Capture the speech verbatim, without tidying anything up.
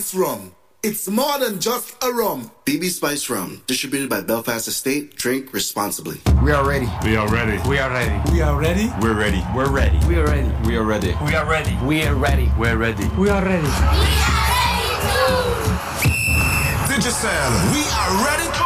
Spice Rum. It's more than just a rum. B B Spice Rum, distributed by Belfast Estate. Drink responsibly. We are ready. We are ready. We are ready. We are ready. We're ready. We're ready. We are ready. We are ready. We are ready. We are ready. We're ready. We are ready. Digicel, we are ready to